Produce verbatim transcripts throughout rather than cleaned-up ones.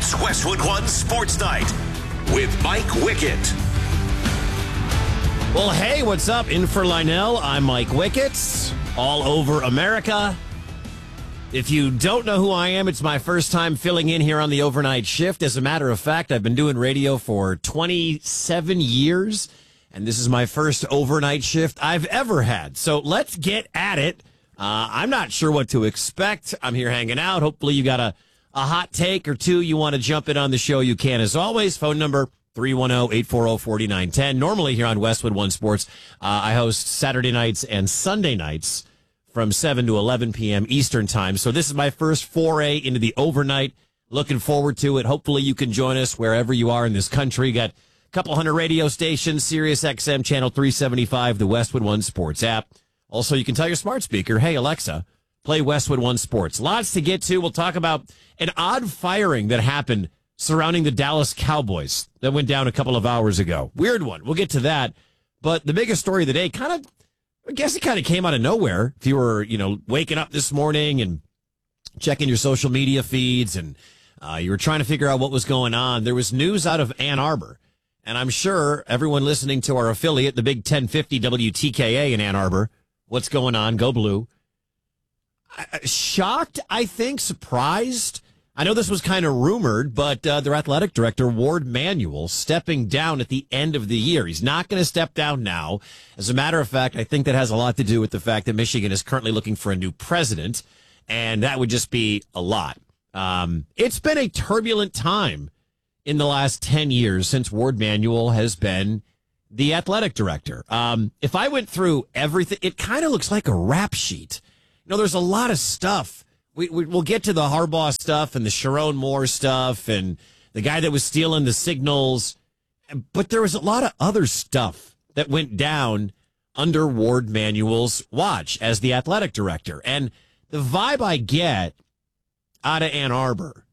It's Westwood One Sports Night with Mike Wickett. Well, hey, what's up? In for Lionel, I'm Mike Wickett, all over America. If you don't know who I am, it's my first time filling in here on the overnight shift. As a matter of fact, I've been doing radio for twenty-seven years, and this is my first overnight shift I've ever had. So let's get at it. Uh, I'm not sure what to expect. I'm here hanging out. Hopefully you got a, a hot take or two you want to jump in on the show. You can, as always. Phone number three one zero, eight four zero, four nine one zero. Normally here on Westwood One Sports, uh, I host Saturday nights and Sunday nights from seven to eleven p.m. Eastern time. So this is my first foray into the overnight. Looking forward to it. Hopefully you can join us wherever you are in this country. Got a couple hundred radio stations, Sirius X M Channel three seventy-five, the Westwood One Sports app. Also, you can tell your smart speaker, hey, Alexa, play Westwood One Sports. Lots to get to. We'll talk about an odd firing that happened surrounding the Dallas Cowboys that went down a couple of hours ago. Weird one. We'll get to that. But the biggest story of the day kind of, I guess it kind of came out of nowhere. If you were, you know, waking up this morning and checking your social media feeds and uh, you were trying to figure out what was going on, there was news out of Ann Arbor. And I'm sure everyone listening to our affiliate, the big ten fifty W T K A in Ann Arbor, what's going on? Go Blue. Shocked, I think, surprised. I know this was kind of rumored, but uh, their athletic director, Ward Manuel, stepping down at the end of the year. He's not going to step down now. As a matter of fact, I think that has a lot to do with the fact that Michigan is currently looking for a new president, and that would just be a lot. Um, it's been a turbulent time in the last ten years since Ward Manuel has been the athletic director. Um, if I went through everything, it kind of looks like a rap sheet. You know, there's a lot of stuff. We, we, we'll get to the Harbaugh stuff and the Sharon Moore stuff and the guy that was stealing the signals. But there was a lot of other stuff that went down under Ward Manuel's watch as the athletic director. And the vibe I get out of Ann Arbor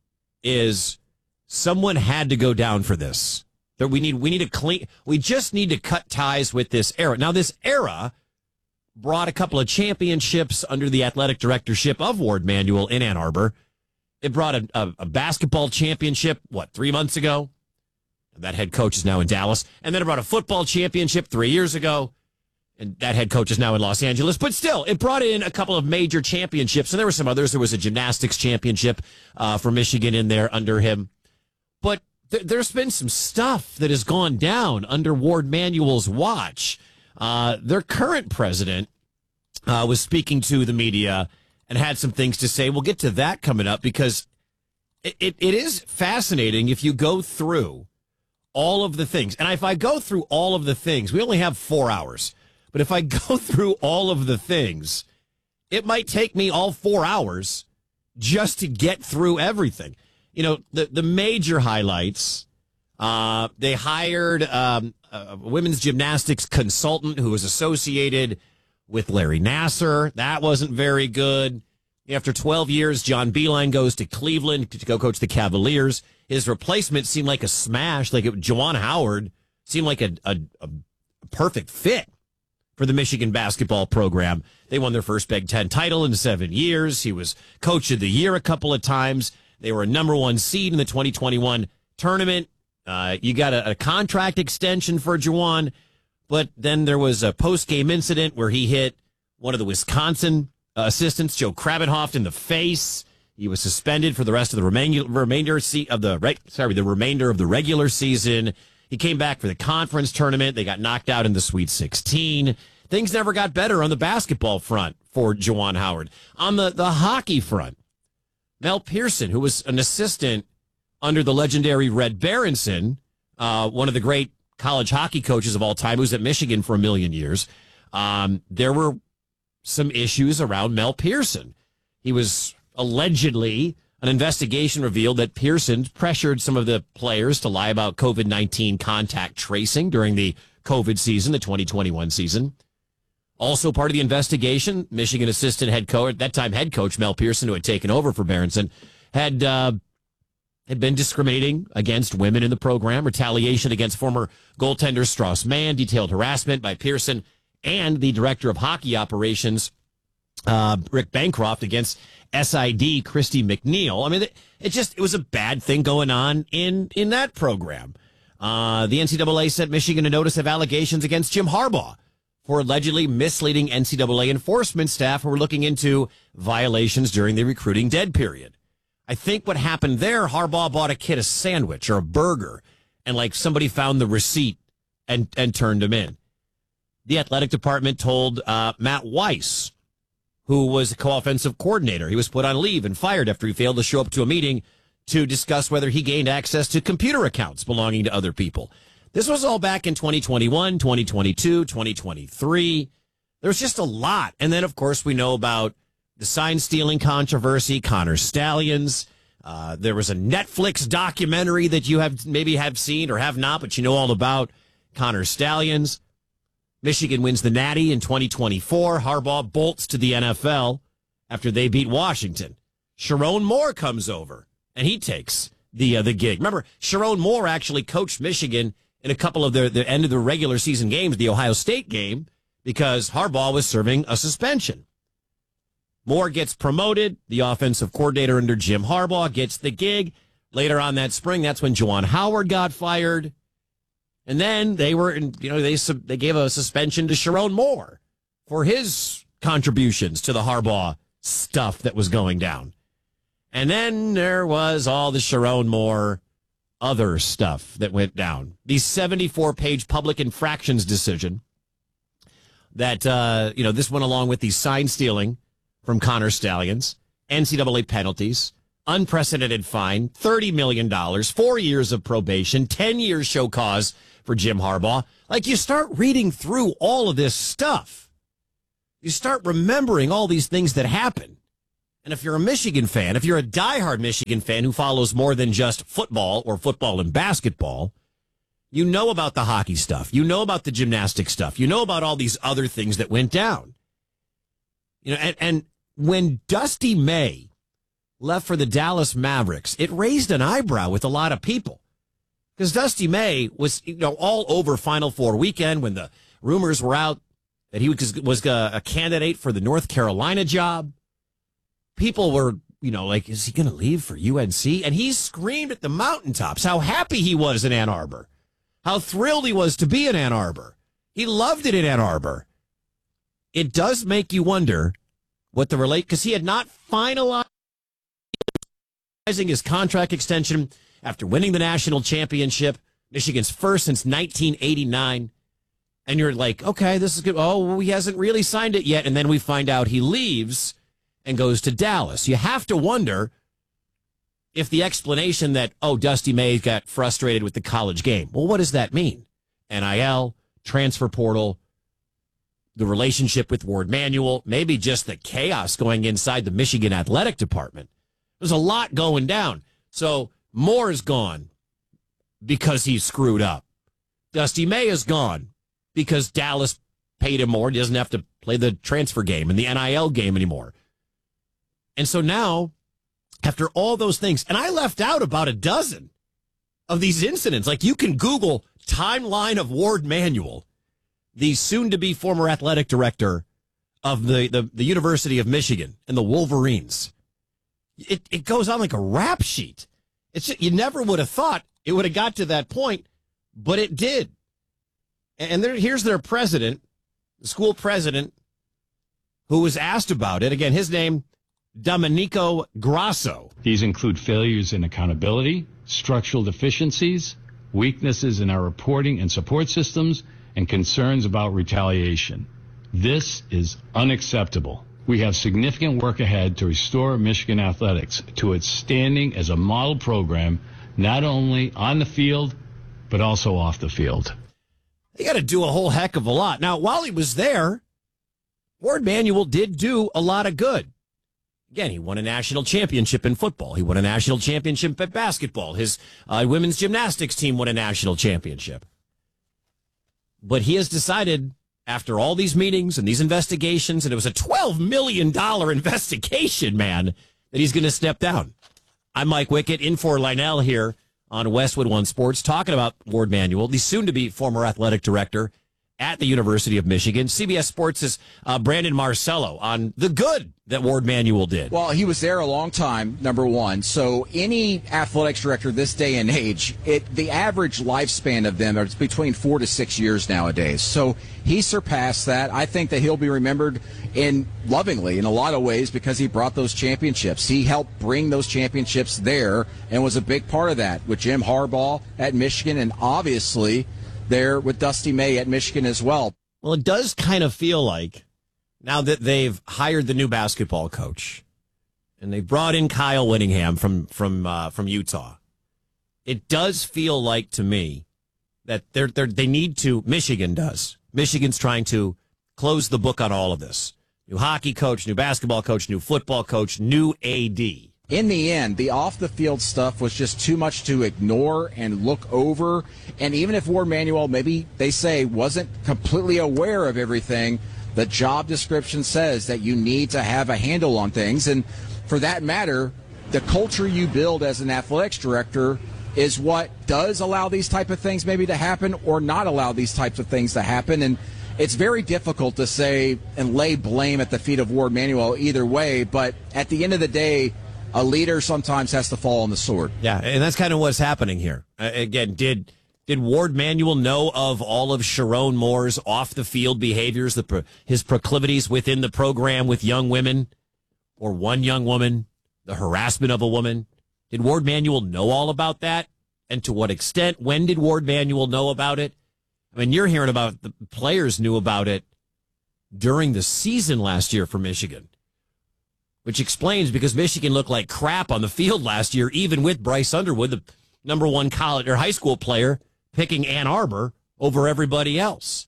is someone had to go down for this. That we need, we need to clean, we just need to cut ties with this era. Now, this era brought a couple of championships under the athletic directorship of Ward Manuel in Ann Arbor. It brought a, a, a basketball championship, what, three months ago? That head coach is now in Dallas. And then it brought a football championship three years ago. And that head coach is now in Los Angeles. But still, it brought in a couple of major championships. And there were some others. There was a gymnastics championship uh, for Michigan in there under him. But th- there's been some stuff that has gone down under Ward Manuel's watch. Uh, their current president uh, was speaking to the media and had some things to say. We'll get to that coming up because it, it, it is fascinating if you go through all of the things. And if I go through all of the things, we only have four hours. But if I go through all of the things, it might take me all four hours just to get through everything. You know, the, the major highlights, uh, they hired um, a women's gymnastics consultant who was associated with Larry Nassar. That wasn't very good. After twelve years, John Beilein goes to Cleveland to go coach the Cavaliers. His replacement seemed like a smash. Like it, Juwan Howard seemed like a, a, a perfect fit for the Michigan basketball program. They won their first Big Ten title in seven years. He was coach of the year a couple of times. They were a number one seed in the twenty twenty-one tournament. Uh, you got a, a contract extension for Juwan, but then there was a post-game incident where he hit one of the Wisconsin uh, assistants, Joe Krabenhoft, in the face. He was suspended for the rest of the remainder remainder of the right, sorry, the remainder of the regular season. He came back for the conference tournament. They got knocked out in the Sweet sixteen. Things never got better on the basketball front for Juwan Howard. On the, the hockey front, Mel Pearson, who was an assistant under the legendary Red Berenson, uh, one of the great college hockey coaches of all time, who was at Michigan for a million years. Um, there were some issues around Mel Pearson. He was allegedly, an investigation revealed that Pearson pressured some of the players to lie about COVID nineteen contact tracing during the COVID season, the twenty twenty-one season. Also part of the investigation, Michigan assistant head coach, at that time head coach Mel Pearson, who had taken over for Berenson, had uh, had been discriminating against women in the program, retaliation against former goaltender Strauss Mann, detailed harassment by Pearson and the director of hockey operations uh, Rick Bancroft against S I D Christy McNeil. I mean, it, it just it was a bad thing going on in, in that program. Uh, the N C double A sent Michigan a notice of allegations against Jim Harbaugh for allegedly misleading N C double A enforcement staff who were looking into violations during the recruiting dead period. I think what happened there, Harbaugh bought a kid a sandwich or a burger, and like somebody found the receipt and, and turned him in. The athletic department told uh, Matt Weiss, who was the co-offensive coordinator, he was put on leave and fired after he failed to show up to a meeting to discuss whether he gained access to computer accounts belonging to other people. This was all back in twenty twenty-one, twenty twenty-two, twenty twenty-three. There was just a lot. And then, of course, we know about the sign-stealing controversy, Connor Stallions. Uh, there was a Netflix documentary that you have maybe have seen or have not, but you know all about Connor Stallions. Michigan wins the Natty in twenty twenty-four. Harbaugh bolts to the N F L after they beat Washington. Sharon Moore comes over, and he takes the uh, the gig. Remember, Sharon Moore actually coached Michigan in a couple of the, the end of the regular season games, the Ohio State game, because Harbaugh was serving a suspension. Moore gets promoted. The offensive coordinator under Jim Harbaugh gets the gig. Later on that spring, that's when Juwan Howard got fired. And then they were, you know, they they gave a suspension to Sharon Moore for his contributions to the Harbaugh stuff that was going down. And then there was all the Sharon Moore other stuff that went down. The seventy-four page public infractions decision that, uh, you know, this went along with the sign stealing from Connor Stallions, N C double A penalties, unprecedented fine, thirty million dollars, four years of probation, ten years show cause for Jim Harbaugh. Like, you start reading through all of this stuff. You start remembering all these things that happen. And if you're a Michigan fan, if you're a diehard Michigan fan who follows more than just football or football and basketball, you know about the hockey stuff. You know about the gymnastics stuff. You know about all these other things that went down. You know, and, and when Dusty May left for the Dallas Mavericks, it raised an eyebrow with a lot of people. Because Dusty May was, you know, all over Final Four weekend when the rumors were out that he was, was a, a candidate for the North Carolina job. People were, you know, like, is he going to leave for U N C? And he screamed at the mountaintops how happy he was in Ann Arbor, how thrilled he was to be in Ann Arbor. He loved it in Ann Arbor. It does make you wonder what the relate, because he had not finalized his contract extension after winning the national championship, Michigan's first since nineteen eighty-nine. And you're like, okay, this is good. Oh, well, he hasn't really signed it yet. And then we find out he leaves and goes to Dallas. You have to wonder if the explanation that, oh, Dusty May got frustrated with the college game. Well, what does that mean? N I L, transfer portal, the relationship with Ward Manuel, maybe just the chaos going inside the Michigan athletic department. There's a lot going down. So Moore is gone because he screwed up. Dusty May is gone because Dallas paid him more. He doesn't have to play the transfer game and the N I L game anymore. And so now, after all those things, and I left out about a dozen of these incidents. Like, you can Google timeline of Ward Manuel, the soon-to-be former athletic director of the, the, the University of Michigan and the Wolverines. It, it goes on like a rap sheet. It's just, you never would have thought it would have got to that point, but it did. And there, here's their president, the school president, who was asked about it. Again, his name, Domenico Grasso. These include failures in accountability, structural deficiencies, weaknesses in our reporting and support systems, and concerns about retaliation. This is unacceptable. We have significant work ahead to restore Michigan athletics to its standing as a model program, not only on the field, but also off the field. They got to do a whole heck of a lot. Now, while he was there, Ward Manuel did do a lot of good. Again, he won a national championship in football. He won a national championship at basketball. His uh, women's gymnastics team won a national championship. But he has decided, after all these meetings and these investigations, and it was a twelve million dollars investigation, man, that he's going to step down. I'm Mike Wickett, in for Lionel here on Westwood One Sports, talking about Ward Manuel, the soon-to-be former athletic director at the University of Michigan. C B S Sports' uh, Brandon Marcello on the good that Ward Manuel did. Well, he was there a long time, number one. So any athletics director this day and age, it the average lifespan of them is between four to six years nowadays. So he surpassed that. I think that he'll be remembered in lovingly in a lot of ways because he brought those championships. He helped bring those championships there and was a big part of that with Jim Harbaugh at Michigan and obviously there with Dusty May at Michigan as well. Well, it does kind of feel like now that they've hired the new basketball coach and they brought in Kyle Whittingham from from uh, from Utah, it does feel like to me that they're, they're they need to. Michigan does. Michigan's trying to close the book on all of this. New hockey coach, new basketball coach, new football coach, new A D. In the end, the off-the-field stuff was just too much to ignore and look over. And even if Ward Manuel, maybe they say, wasn't completely aware of everything, the job description says that you need to have a handle on things. And for that matter, the culture you build as an athletics director is what does allow these type of things maybe to happen or not allow these types of things to happen. And it's very difficult to say and lay blame at the feet of Ward Manuel either way. But at the end of the day, a leader sometimes has to fall on the sword. Yeah, and that's kind of what's happening here. Uh, again, did did Ward Manuel know of all of Sharon Moore's off-the-field behaviors, the pro, his proclivities within the program with young women or one young woman, the harassment of a woman? Did Ward Manuel know all about that? And to what extent? When did Ward Manuel know about it? I mean, you're hearing about the players knew about it during the season last year for Michigan. Which explains because Michigan looked like crap on the field last year, even with Bryce Underwood, the number one college or high school player, picking Ann Arbor over everybody else.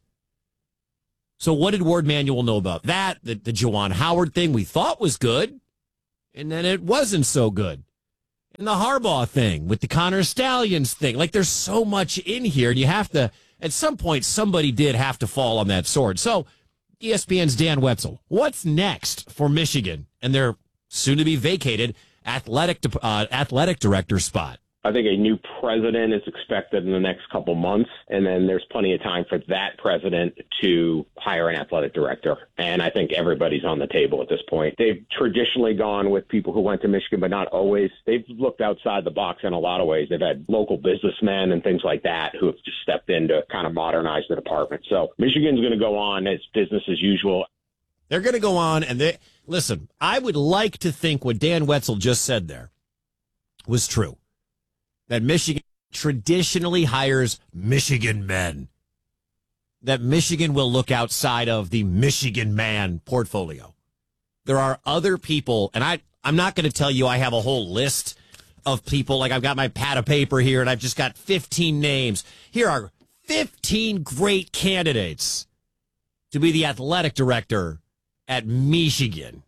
So what did Ward Manuel know about that? The, the Juwan Howard thing we thought was good, and then it wasn't so good. And the Harbaugh thing with the Connor Stallions thing. Like, there's so much in here, and you have to, at some point, somebody did have to fall on that sword. So E S P N's Dan Wetzel, what's next for Michigan and their soon-to-be vacated athletic uh, athletic director spot? I think a new president is expected in the next couple months, and then there's plenty of time for that president to hire an athletic director. And I think everybody's on the table at this point. They've traditionally gone with people who went to Michigan, but not always. They've looked outside the box in a lot of ways. They've had local businessmen and things like that who have just stepped in to kind of modernize the department. So Michigan's going to go on as business as usual. They're going to go on, and they listen, I would like to think what Dan Wetzel just said there was true. That Michigan traditionally hires Michigan men. That Michigan will look outside of the Michigan man portfolio. There are other people, and I, I'm not going to tell you I have a whole list of people. Like, I've got my pad of paper here, and I've just got fifteen names. Here are fifteen great candidates to be the athletic director at Michigan.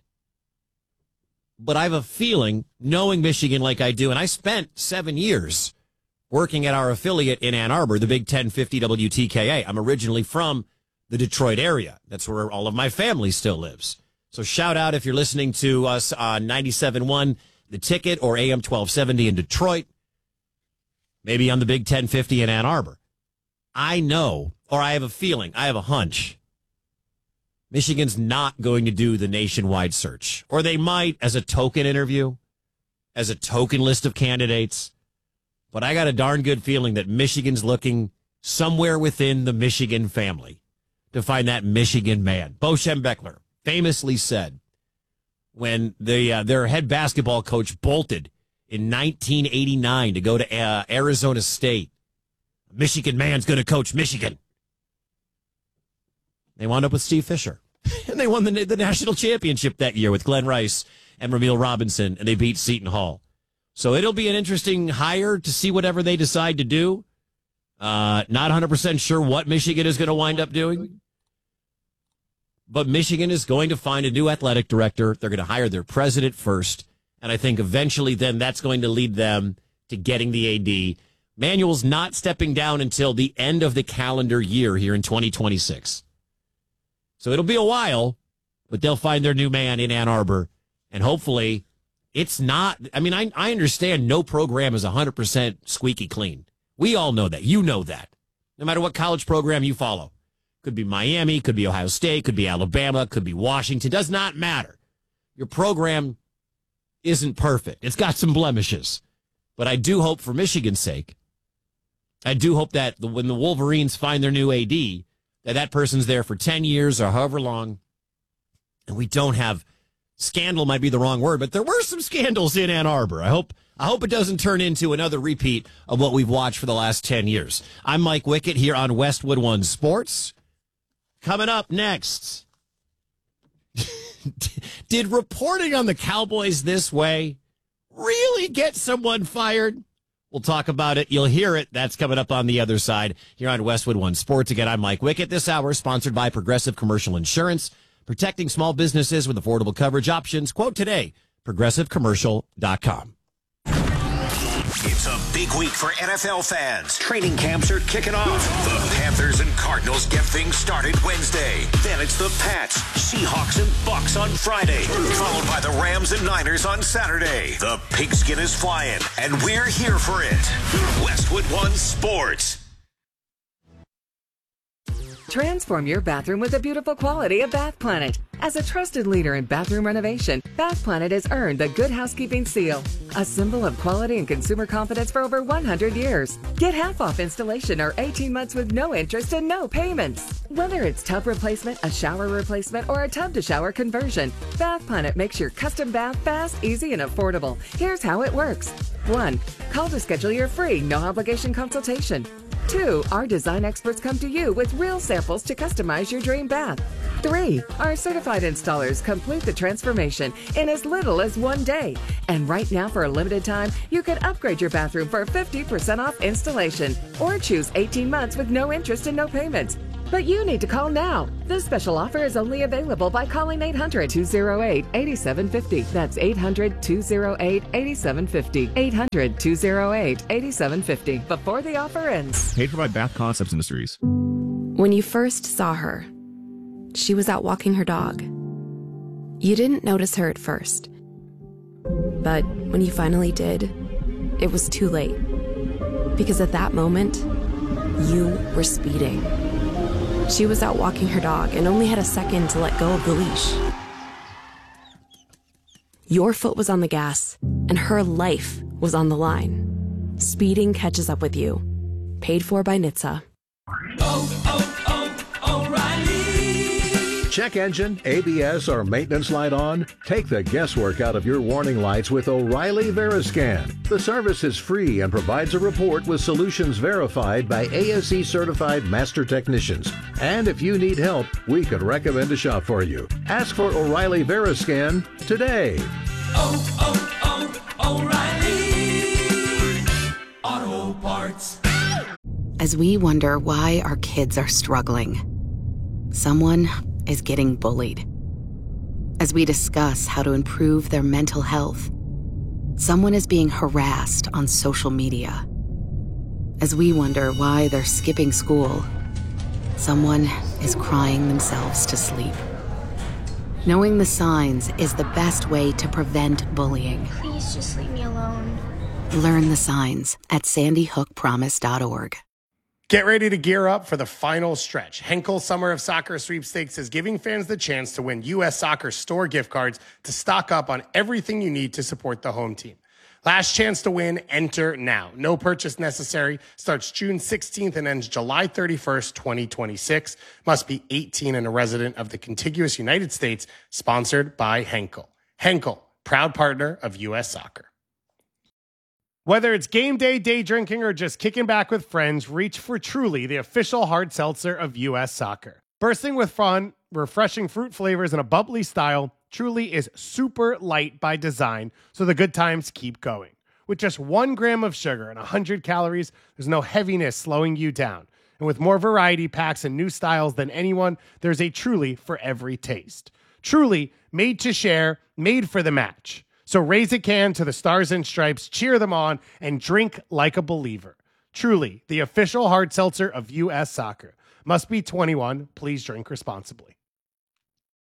But I have a feeling, knowing Michigan like I do, and I spent seven years working at our affiliate in Ann Arbor, the Big ten fifty W T K A. I'm originally from the Detroit area. That's where all of my family still lives. So shout out if you're listening to us on ninety-seven point one The Ticket or A M twelve seventy in Detroit, maybe on the Big ten fifty in Ann Arbor. I know, or I have a feeling, I have a hunch, Michigan's not going to do the nationwide search. Or they might as a token interview, as a token list of candidates. But I got a darn good feeling that Michigan's looking somewhere within the Michigan family to find that Michigan man. Bo Schembechler famously said when the uh, their head basketball coach bolted in nineteen eighty-nine to go to uh, Arizona State, Michigan man's going to coach Michigan. They wound up with Steve Fisher. And they won the, the national championship that year with Glenn Rice and Ramil Robinson, and they beat Seton Hall. So it'll be an interesting hire to see whatever they decide to do. Uh, not one hundred percent sure what Michigan is going to wind up doing. But Michigan is going to find a new athletic director. They're going to hire their president first. And I think eventually then that's going to lead them to getting the A D. Manuel's not stepping down until the end of the calendar year here in twenty twenty-six. So it'll be a while, but they'll find their new man in Ann Arbor. And hopefully it's not, I mean, I, I understand no program is one hundred percent squeaky clean. We all know that. You know that. No matter what college program you follow. Could be Miami, could be Ohio State, could be Alabama, could be Washington. Does not matter. Your program isn't perfect. It's got some blemishes. But I do hope, for Michigan's sake, I do hope that the, when the Wolverines find their new A D, that that person's there for ten years or however long, and we don't have, scandal might be the wrong word, but there were some scandals in Ann Arbor. I hope I hope it doesn't turn into another repeat of what we've watched for the last ten years. I'm Mike Wickett here on Westwood One Sports. Coming up next, did reporting on the Cowboys this way really get someone fired? We'll talk about it. You'll hear it. That's coming up on the other side here on Westwood One Sports. Again, I'm Mike Wickett. This hour is sponsored by Progressive Commercial Insurance, protecting small businesses with affordable coverage options. Quote today, progressive commercial dot com. It's a big week for N F L fans. Training camps are kicking off. The Panthers and Cardinals get things started Wednesday. Then it's the Pats, Seahawks, and Bucks on Friday. Followed by the Rams and Niners on Saturday. The pigskin is flying, and we're here for it. Westwood One Sports. Transform your bathroom with the beautiful quality of Bath Planet. As a trusted leader in bathroom renovation, Bath Planet has earned the Good Housekeeping Seal, a symbol of quality and consumer confidence for over one hundred years. Get half off installation or eighteen months with no interest and no payments. Whether it's tub replacement, a shower replacement, or a tub-to-shower conversion, Bath Planet makes your custom bath fast, easy, and affordable. Here's how it works. One, call to schedule your free, no-obligation consultation. Two, our design experts come to you with real samples to customize your dream bath. Three, our certified installers complete the transformation in as little as one day. And right now, for a limited time, you can upgrade your bathroom for fifty percent off installation or choose eighteen months with no interest and no payments. But you need to call now. This special offer is only available by calling eight hundred, two oh eight, eight seven five oh. That's eight hundred, two oh eight, eight seven five oh. eight hundred, two oh eight, eight seven five oh before the offer ends. Paid for by Bath Concepts Industries. When you first saw her, she was out walking her dog. You didn't notice her at first. But when you finally did, it was too late. Because at that moment, you were speeding. She was out walking her dog and only had a second to let go of the leash. Your foot was on the gas, and her life was on the line. Speeding catches up with you. Paid for by N H T S A. Oh, oh, oh, O'Reilly. Check engine, A B S, or maintenance light on? Take the guesswork out of your warning lights with O'Reilly Veriscan. The service is free and provides a report with solutions verified by A S E certified master technicians. And if you need help, we could recommend a shop for you. Ask for O'Reilly Veriscan today. Oh, oh, oh, O'Reilly Auto Parts. As we wonder why our kids are struggling, someone is getting bullied. As we discuss how to improve their mental health, someone is being harassed on social media. As we wonder why they're skipping school, someone is crying themselves to sleep. Knowing the signs is the best way to prevent bullying. Please just leave me alone. Learn the signs at sandy hook promise dot org. Get ready to gear up for the final stretch. Henkel Summer of Soccer Sweepstakes is giving fans the chance to win U S Soccer store gift cards to stock up on everything you need to support the home team. Last chance to win, enter now. No purchase necessary. Starts June sixteenth and ends July thirty-first, twenty twenty-six. Must be eighteen and a resident of the contiguous United States. Sponsored by Henkel. Henkel, proud partner of U S Soccer. Whether it's game day, day drinking, or just kicking back with friends, reach for Truly, the official hard seltzer of U S Soccer. Bursting with fun, refreshing fruit flavors, and a bubbly style, Truly is super light by design, so the good times keep going. With just one gram of sugar and one hundred calories, there's no heaviness slowing you down. And with more variety packs and new styles than anyone, there's a Truly for every taste. Truly, made to share, made for the match. So raise a can to the Stars and Stripes, cheer them on, and drink like a believer. Truly, the official hard seltzer of U S Soccer. Must be twenty-one. Please drink responsibly.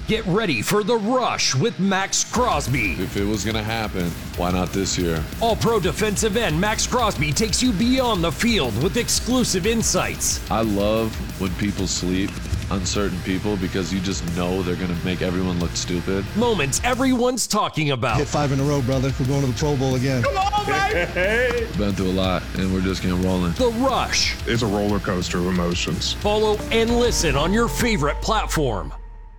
Get ready for The Rush with Max Crosby. If it was going to happen, why not this year? All-Pro defensive end Max Crosby takes you beyond the field with exclusive insights. I love when people sleep on certain people because you just know they're going to make everyone look stupid. Moments everyone's talking about. Hit five in a row, brother. We're going to the Pro Bowl again. Come on, baby! Been through a lot, and we're just getting rolling. The Rush. It's a roller coaster of emotions. Follow and listen on your favorite platform.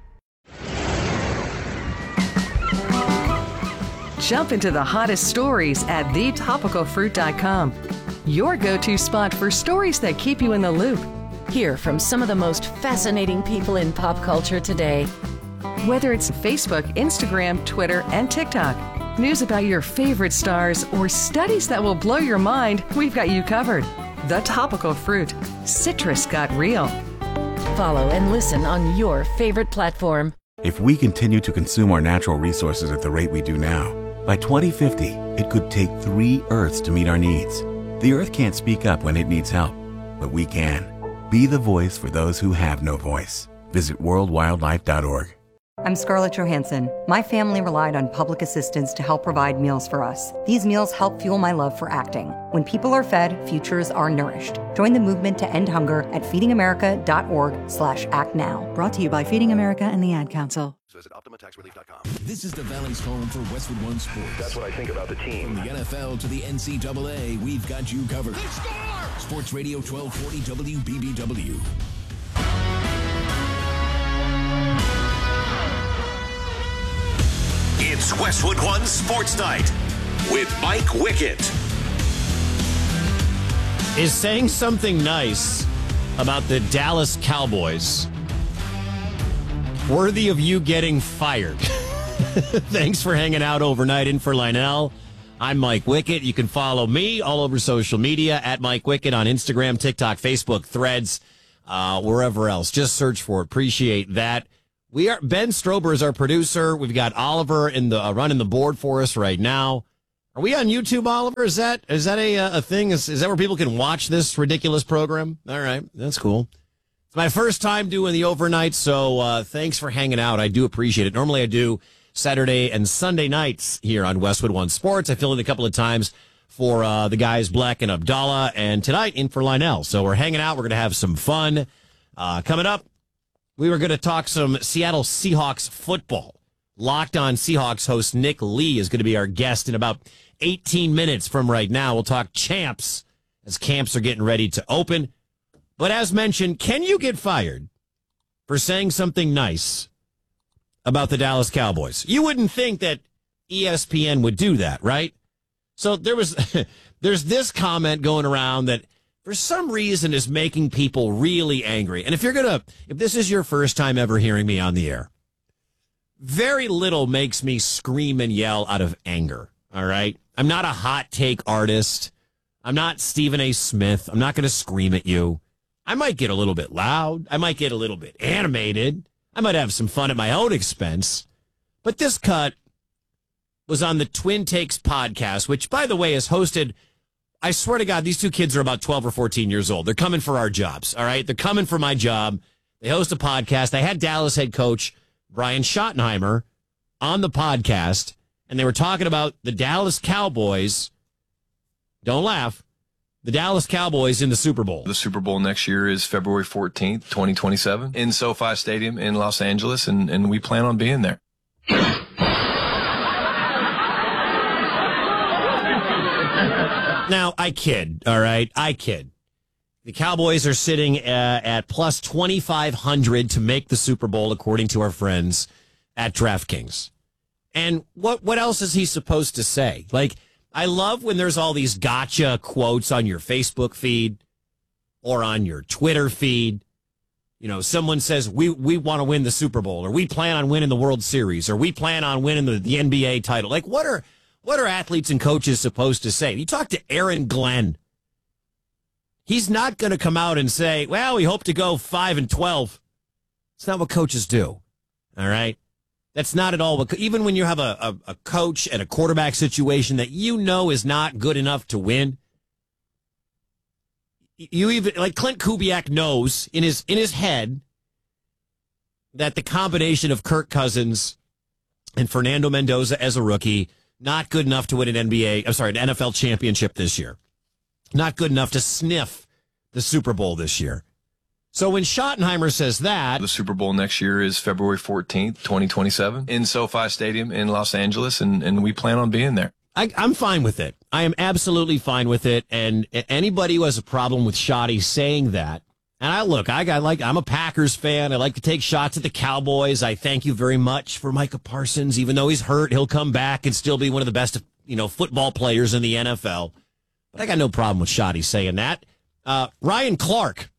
Jump into the hottest stories at the topical fruit dot com. Your go-to spot for stories that keep you in the loop. Hear from some of the most fascinating people in pop culture today. Whether it's Facebook, Instagram, Twitter, and TikTok, news about your favorite stars, or studies that will blow your mind, we've got you covered. The Topical Fruit. Citrus got real. Follow and listen on your favorite platform. If we continue to consume our natural resources at the rate we do now, by twenty fifty, it could take three Earths to meet our needs. The Earth can't speak up when it needs help, but we can. Be the voice for those who have no voice. Visit world wildlife dot org. I'm Scarlett Johansson. My family relied on public assistance to help provide meals for us. These meals help fuel my love for acting. When people are fed, futures are nourished. Join the movement to end hunger at feeding america dot org slash act now. Brought to you by Feeding America and the Ad Council. Visit Optima Tax Relief dot com. This is the Valley's home for Westwood One Sports. That's what I think about the team. From the N F L to the N C double A, we've got you covered. Sports Radio twelve forty W B B W. It's Westwood One Sports Night with Mike Wickett. Is saying something nice about the Dallas Cowboys worthy of you getting fired? Thanks for hanging out overnight in for Lionel. I'm Mike Wickett. You can follow me all over social media at Mike Wickett on Instagram, TikTok, Facebook, Threads, uh, wherever else. Just search for it. Appreciate that. We are Ben Strober is our producer. We've got Oliver in the uh, running the board for us right now. Are we on YouTube, Oliver? Is that is that a a thing? Is is that where people can watch this ridiculous program? All right, that's cool. It's my first time doing the overnight, so uh, thanks for hanging out. I do appreciate it. Normally I do Saturday and Sunday nights here on Westwood One Sports. I fill in a couple of times for uh, the guys Black and Abdallah, and tonight in for Lionel. So we're hanging out. We're going to have some fun. Uh, coming up, we were going to talk some Seattle Seahawks football. Locked On Seahawks host Nick Lee is going to be our guest in about eighteen minutes from right now. We'll talk champs as camps are getting ready to open. But as mentioned, can you get fired for saying something nice about the Dallas Cowboys? You wouldn't think that E S P N would do that, right? So there was, there's this comment going around that for some reason is making people really angry. And if you're going to, if this is your first time ever hearing me on the air, very little makes me scream and yell out of anger. All right. I'm not a hot take artist. I'm not Stephen A. Smith. I'm not going to scream at you. I might get a little bit loud. I might get a little bit animated. I might have some fun at my own expense. But this cut was on the Twin Takes podcast, which, by the way, is hosted. I swear to God, these two kids are about twelve or fourteen years old. They're coming for our jobs. All right. They're coming for my job. They host a podcast. I had Dallas head coach Brian Schottenheimer on the podcast, and they were talking about the Dallas Cowboys. Don't laugh. The Dallas Cowboys in the Super Bowl. The Super Bowl next year is February fourteenth, twenty twenty-seven in SoFi Stadium in Los Angeles, and, and we plan on being there. Now, I kid, all right? I kid. The Cowboys are sitting uh, at plus twenty-five hundred to make the Super Bowl, according to our friends at DraftKings. And what what else is he supposed to say? Like, I love when there's all these gotcha quotes on your Facebook feed or on your Twitter feed. You know, someone says, we we want to win the Super Bowl, or we plan on winning the World Series, or we plan on winning the, the N B A title. Like, what are what are athletes and coaches supposed to say? You talk to Aaron Glenn. He's not going to come out and say, well, we hope to go five and twelve. It's not what coaches do. All right. That's not at all what, even when you have a, a, a coach and a quarterback situation that you know is not good enough to win. You even, like Clint Kubiak knows in his, in his head, that the combination of Kirk Cousins and Fernando Mendoza as a rookie, not good enough to win an N B A, I'm sorry, an N F L championship this year. Not good enough to sniff the Super Bowl this year. So when Schottenheimer says that... The Super Bowl next year is February fourteenth, twenty twenty-seven in SoFi Stadium in Los Angeles, and, and we plan on being there. I, I'm fine with it. I am absolutely fine with it. And anybody who has a problem with Schotty saying that, and I look, I got like I'm a Packers fan. I like to take shots at the Cowboys. I thank you very much for Micah Parsons. Even though he's hurt, he'll come back and still be one of the best, you know, football players in the N F L. But I got no problem with Schotty saying that. Uh, Ryan Clark,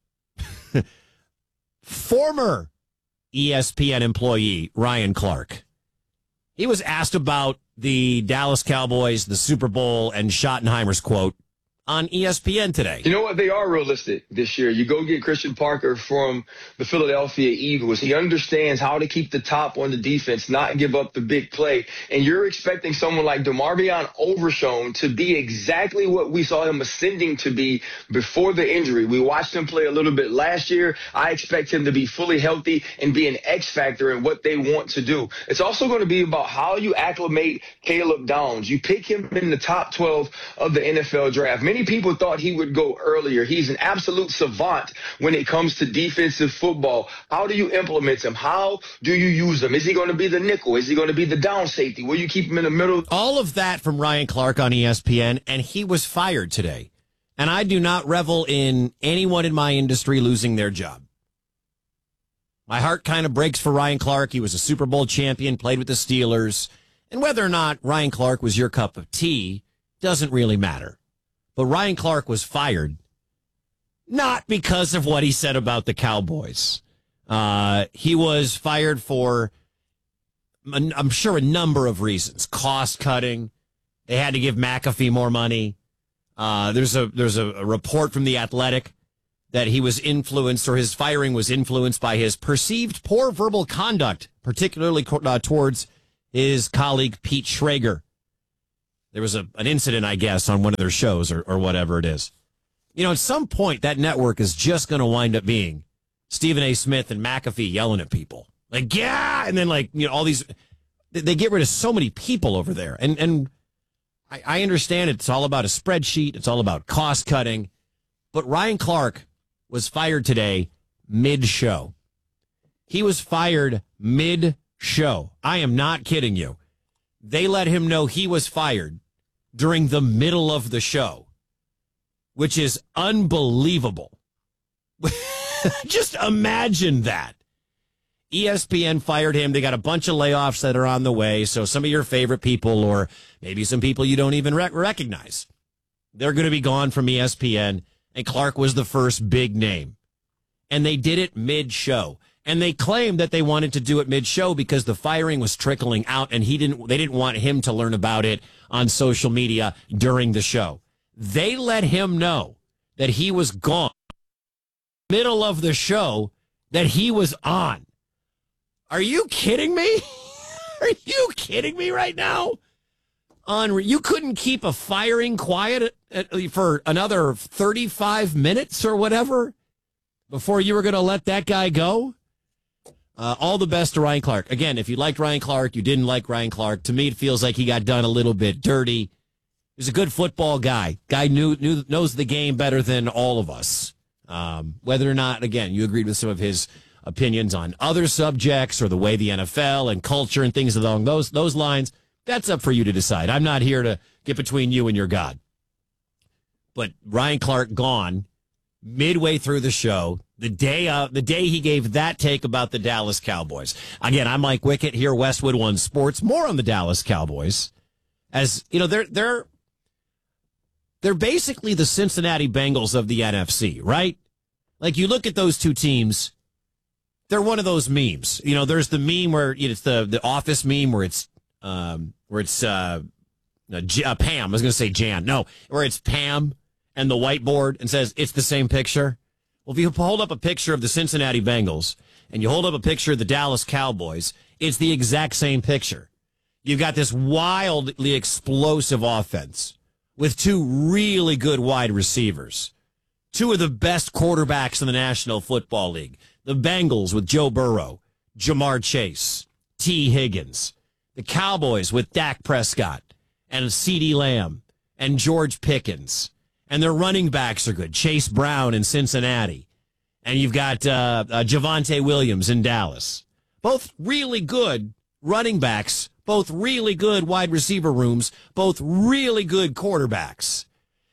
former E S P N employee Ryan Clark, he was asked about the Dallas Cowboys, the Super Bowl, and Schottenheimer's quote on E S P N today. You know what? They are realistic this year. You go get Christian Parker from the Philadelphia Eagles. He understands how to keep the top on the defense, not give up the big play. And you're expecting someone like DeMarvion Overshown to be exactly what we saw him ascending to be before the injury. We watched him play a little bit last year. I expect him to be fully healthy and be an X factor in what they want to do. It's also going to be about how you acclimate Caleb Downs. You pick him in the top twelve of the N F L draft. Many people thought he would go earlier. He's an absolute savant when it comes to defensive football. How do you implement him? How do you use him? Is he going to be the nickel? Is he going to be the down safety? Will you keep him in the middle? All of that from Ryan Clark on E S P N, and he was fired today. And I do not revel in anyone in my industry losing their job. My heart kind of breaks for Ryan Clark. He was a Super Bowl champion, played with the Steelers. And whether or not Ryan Clark was your cup of tea doesn't really matter. But Ryan Clark was fired not because of what he said about the Cowboys. Uh, he was fired for, I'm sure, a number of reasons. Cost cutting. They had to give McAfee more money. Uh, there's a there's a, a report from The Athletic that he was influenced, or his firing was influenced by his perceived poor verbal conduct, particularly uh, towards his colleague Pete Schrager. There was a, an incident, I guess, on one of their shows or, or whatever it is. You know, at some point, that network is just going to wind up being Stephen A. Smith and McAfee yelling at people. Like, yeah! And then, like, you know, all these... They, they get rid of so many people over there. And and I, I understand it's all about a spreadsheet. It's all about cost cutting. But Ryan Clark was fired today mid-show. He was fired mid-show. I am not kidding you. They let him know he was fired during the middle of the show, which is unbelievable. Just imagine that. E S P N fired him. They got a bunch of layoffs that are on the way. So some of your favorite people, or maybe some people you don't even rec- recognize, they're going to be gone from E S P N. And Clark was the first big name. And they did it mid-show. And they claimed that they wanted to do it mid-show because the firing was trickling out, and he didn't. They didn't want him to learn about it on social media during the show. They let him know that he was gone. Middle of the show that he was on. Are you kidding me? Are you kidding me right now? On you couldn't keep a firing quiet at, at, for another thirty-five minutes or whatever before you were going to let that guy go? Uh, all the best to Ryan Clark. Again, if you liked Ryan Clark, you didn't like Ryan Clark. To me, it feels like he got done a little bit dirty. He's a good football guy. Guy knew, knew knows the game better than all of us. Um, whether or not, again, you agreed with some of his opinions on other subjects or the way the N F L and culture and things along those those lines, that's up for you to decide. I'm not here to get between you and your God. But Ryan Clark gone midway through the show, the day uh, the day he gave that take about the Dallas Cowboys. Again, I'm Mike Wickett here, Westwood One Sports. More on the Dallas Cowboys. As, you know, they're they're they're basically the Cincinnati Bengals of the N F C, right? Like, you look at those two teams, they're one of those memes. You know, there's the meme where you know, it's the the Office meme where it's um, where it's uh, uh, J- uh, Pam. I was going to say Jan. No, where it's Pam and the whiteboard and says it's the same picture. Well, if you hold up a picture of the Cincinnati Bengals and you hold up a picture of the Dallas Cowboys, it's the exact same picture. You've got this wildly explosive offense with two really good wide receivers, two of the best quarterbacks in the National Football League. The Bengals with Joe Burrow, Jamar Chase, T. Higgins. The Cowboys with Dak Prescott and CeeDee Lamb and George Pickens. And their running backs are good. Chase Brown in Cincinnati. And you've got uh, uh, Javonte Williams in Dallas. Both really good running backs, both really good wide receiver rooms, both really good quarterbacks.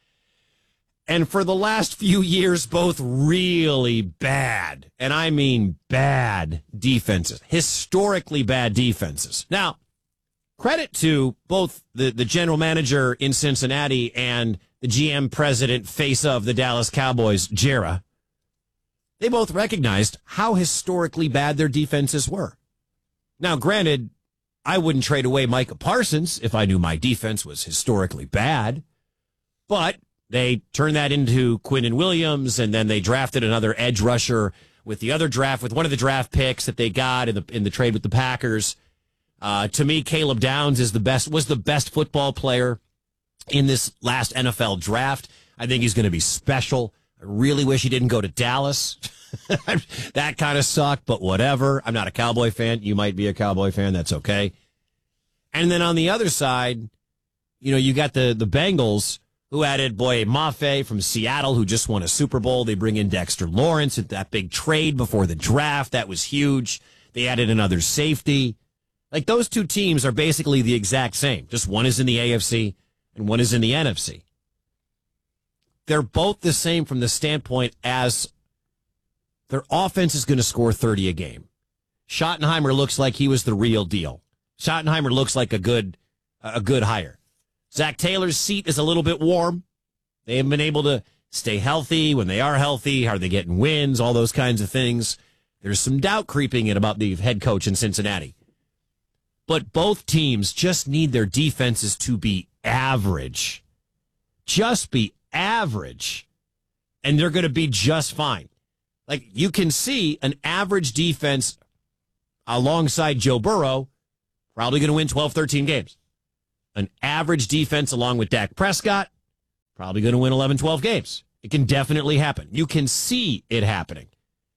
And for the last few years, both really bad, and I mean bad defenses, historically bad defenses. Now, credit to both the, the general manager in Cincinnati and the G M president face of the Dallas Cowboys, Jera. They both recognized how historically bad their defenses were. Now, granted, I wouldn't trade away Micah Parsons if I knew my defense was historically bad, but they turned that into Quinnen Williams, and then they drafted another edge rusher with the other draft, with one of the draft picks that they got in the in the trade with the Packers. Uh, to me, Caleb Downs is the best was the best football player in this last N F L draft. I think he's going to be special. I really wish he didn't go to Dallas. That kind of sucked, but whatever. I'm not a Cowboy fan. You might be a Cowboy fan. That's okay. And then on the other side, you know, you got the, the Bengals, who added Boye Mafe from Seattle, who just won a Super Bowl. They bring in Dexter Lawrence at that big trade before the draft. That was huge. They added another safety. Like, those two teams are basically the exact same. Just one is in the A F C and one is in the N F C. They're both the same from the standpoint as their offense is going to score thirty a game. Schottenheimer looks like he was the real deal. Schottenheimer looks like a good, a good hire. Zach Taylor's seat is a little bit warm. They haven't been able to stay healthy. When they are healthy, are they getting wins? All those kinds of things. There's some doubt creeping in about the head coach in Cincinnati. But both teams just need their defenses to be average. Just be average. And they're going to be just fine. Like, you can see an average defense alongside Joe Burrow probably going to win twelve, thirteen games. An average defense along with Dak Prescott probably going to win eleven, twelve games. It can definitely happen. You can see it happening.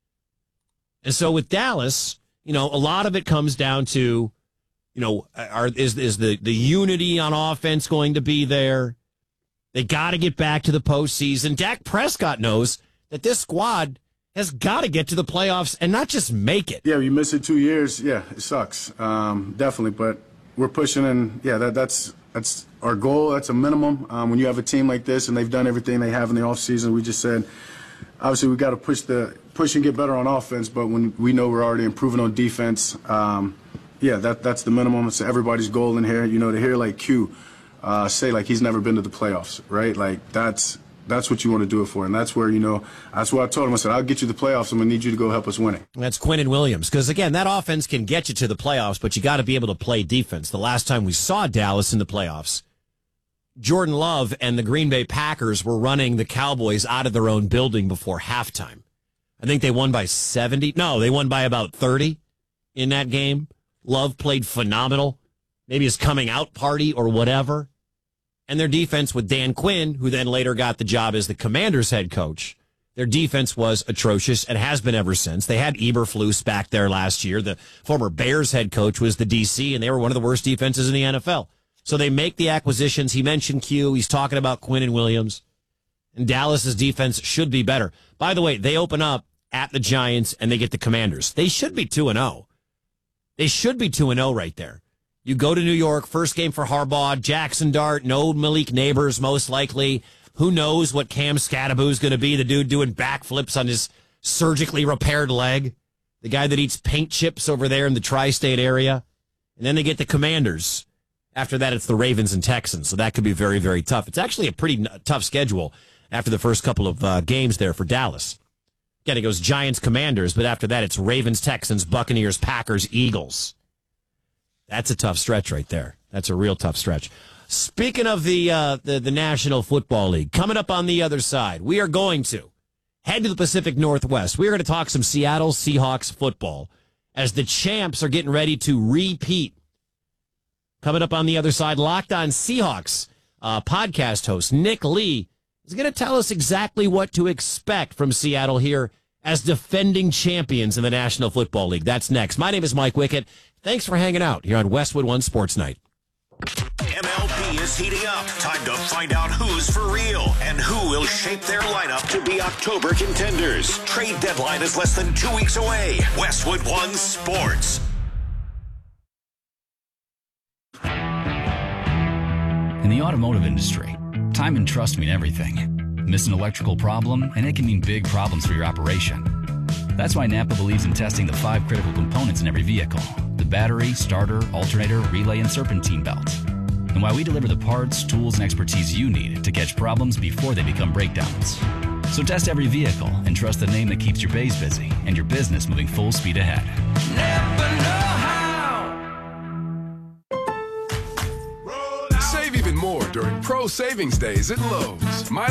And so with Dallas, you know, a lot of it comes down to, you know, are, is is the, the unity on offense going to be there? They got to get back to the postseason. Dak Prescott knows that this squad has got to get to the playoffs and not just make it. Yeah, you miss it two years. Yeah, it sucks. Um, definitely, but we're pushing, and yeah, that, that's that's our goal. That's a minimum. Um, when you have a team like this and they've done everything they have in the offseason, we just said, obviously, we got to push the push and get better on offense. But when we know we're already improving on defense, um, yeah, that that's the minimum. It's everybody's goal in here. You know, to hear like Q uh, say like he's never been to the playoffs, right? Like that's. That's what you want to do it for, and that's where, you know, that's what I told him. I said, I'll get you the playoffs. I'm going to need you to go help us win it. That's Quinnen Williams, because, again, that offense can get you to the playoffs, but you got to be able to play defense. The last time we saw Dallas in the playoffs, Jordan Love and the Green Bay Packers were running the Cowboys out of their own building before halftime. I think they won by seventy. No, they won by about thirty in that game. Love played phenomenal. Maybe his coming out party or whatever. And their defense with Dan Quinn, who then later got the job as the Commanders head coach, their defense was atrocious and has been ever since. They had Eberflus back there last year. The former Bears head coach was the D C, and they were one of the worst defenses in the N F L. So they make the acquisitions. He mentioned Q. He's talking about Quinnen Williams. And Dallas's defense should be better. By the way, they open up at the Giants, and they get the Commanders. They should be two and oh. They should be two and oh right there. You go to New York, first game for Harbaugh, Jackson Dart, no Malik Neighbors, most likely. Who knows what Cam Scattaboo is going to be, the dude doing backflips on his surgically repaired leg, the guy that eats paint chips over there in the tri-state area. And then they get the Commanders. After that, it's the Ravens and Texans, so that could be very, very tough. It's actually a pretty tough schedule after the first couple of uh, games there for Dallas. Again, it goes Giants, Commanders, but after that, it's Ravens, Texans, Buccaneers, Packers, Eagles. That's a tough stretch right there. That's a real tough stretch. Speaking of the, uh, the the National Football League, coming up on the other side, we are going to head to the Pacific Northwest. We are going to talk some Seattle Seahawks football as the champs are getting ready to repeat. Coming up on the other side, Locked On Seahawks uh, podcast host Nick Lee is going to tell us exactly what to expect from Seattle here as defending champions in the National Football League. That's next. My name is Mike Wickett. Thanks for hanging out here on Westwood One Sports Night. M L B is heating up. Time to find out who's for real and who will shape their lineup to be October contenders. Trade deadline is less than two weeks away. Westwood One Sports. In the automotive industry, time and trust mean everything. Miss an electrical problem, and it can mean big problems for your operation. That's why Napa believes in testing the five critical components in every vehicle: the battery, starter, alternator, relay, and serpentine belt. And why we deliver the parts, tools, and expertise you need to catch problems before they become breakdowns. So test every vehicle and trust the name that keeps your bays busy and your business moving full speed ahead. Never know how. Save even more during Pro Savings Days at Lowe's. My